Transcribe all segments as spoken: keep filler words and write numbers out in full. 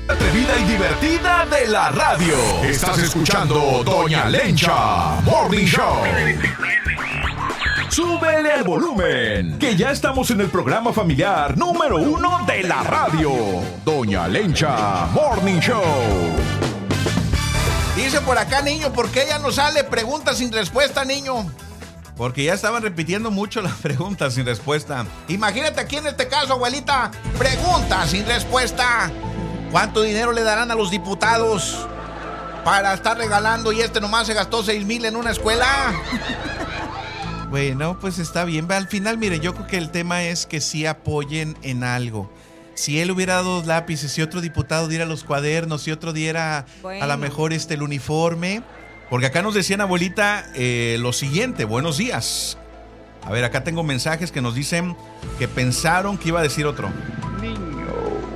Atrevida y divertida de la radio. Estás escuchando Doña Lencha Morning Show. Súbele el volumen, que ya estamos en el programa familiar número uno de la radio. Doña Lencha Morning Show. Dice por acá, niño, ¿por qué ya no sale pregunta sin respuesta, niño? Porque ya estaban repitiendo mucho las preguntas sin respuesta. Imagínate aquí en este caso, abuelita, pregunta sin respuesta. ¿Cuánto dinero le darán a los diputados para estar regalando y este nomás se gastó seis mil en una escuela? Bueno, pues está bien. Al final, mire, yo creo que el tema es que sí apoyen en algo. Si él hubiera dado dos lápices, si otro diputado diera los cuadernos, si otro diera bueno. a lo mejor este, el uniforme. Porque acá nos decían, abuelita, eh, lo siguiente, buenos días. A ver, acá tengo mensajes que nos dicen que pensaron que iba a decir otro. Niño.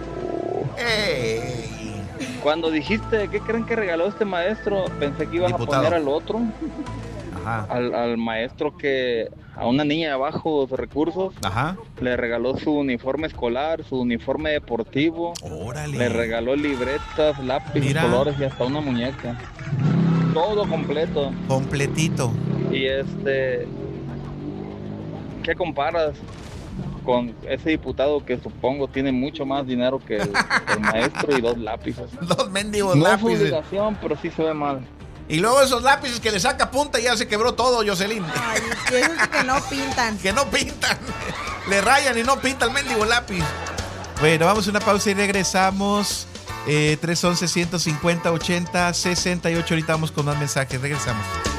Hey. Cuando dijiste, ¿qué creen que regaló este maestro? Pensé que ibas Diputado. a poner al otro. Ajá. Al, al maestro que a una niña de bajos recursos Ajá. le regaló su uniforme escolar, su uniforme deportivo. Órale. Le regaló libretas, lápices, Mira. colores y hasta una muñeca. Todo completo. Completito. Y este, ¿qué comparas con ese diputado que supongo tiene mucho más dinero que el, el maestro y dos lápices? Dos mendigos no lápices. No es obligación, pero sí se ve mal. Y luego esos lápices que le saca punta y ya se quebró todo, Jocelyn. Ay, esos que no pintan. Que no pintan. Le rayan y no pinta el mendigo lápiz. Bueno, vamos a una pausa y regresamos. Eh, tres once, ciento cincuenta, ochenta, sesenta y ocho. Ahorita vamos con más mensajes. Regresamos.